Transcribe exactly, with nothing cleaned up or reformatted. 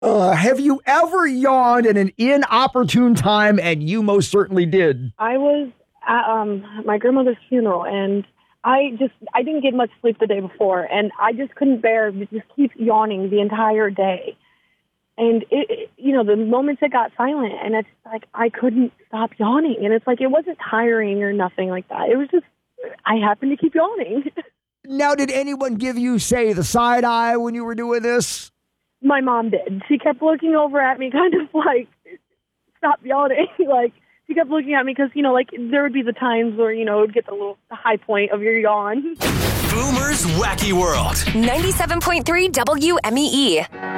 Uh, have you ever yawned at an inopportune time? And you most certainly did. I was at um, my grandmother's funeral, and I just I didn't get much sleep the day before, and I just couldn't bear to just keep yawning the entire day. And it, it, you know, the moments it got silent, and it's like I couldn't stop yawning, and it's like it wasn't tiring or nothing like that. It was just I happened to keep yawning. Now, did anyone give you, say, the side eye when you were doing this? My mom did. She kept looking over at me, kind of like, stop yawning. Like, she kept looking at me because, you know, like, there would be the times where, you know, it would get the little the high point of your yawn. Boomer's Wacky World. ninety-seven point three W M E E.